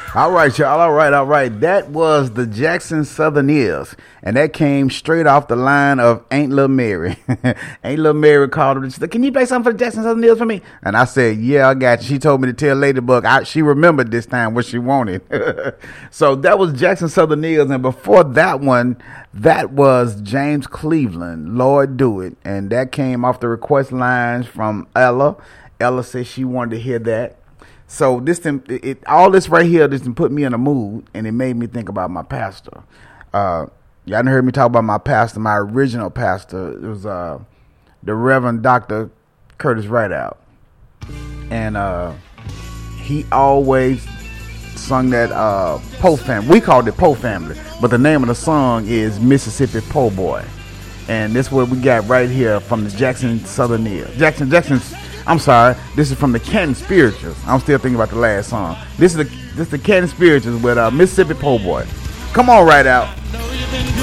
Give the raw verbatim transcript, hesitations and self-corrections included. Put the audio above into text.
All right, y'all. All right, all right. That was the Jackson Southerneers, and that came straight off the line of Ain't Little Mary. Ain't Little Mary called her. She said, "Can you play something for the Jackson Southerneers for me?" And I said, "Yeah, I got you." She told me to tell Ladybug. I, she remembered this time what she wanted. So that was Jackson Southerneers, and before that one, that was James Cleveland, "Lord Do It," and that came off the request lines from Ella. Ella said she wanted to hear that. So this, it, it, all this right here, this put me in a mood, and it made me think about my pastor. Uh, y'all done heard me talk about my pastor, my original pastor. It was uh, the Reverend Doctor Curtis Rideout, and uh, he always sung that uh, Poe Family. We called it Poe Family, but the name of the song is Mississippi Po' Boy, and this is what we got right here from the Jackson Southerneers. Jackson, Jackson's. I'm sorry, this is from the Canton Spirituals. I'm still thinking about the last song. This is the this is the Canton Spirituals with uh, Mississippi Po' Boy. Come on, right out.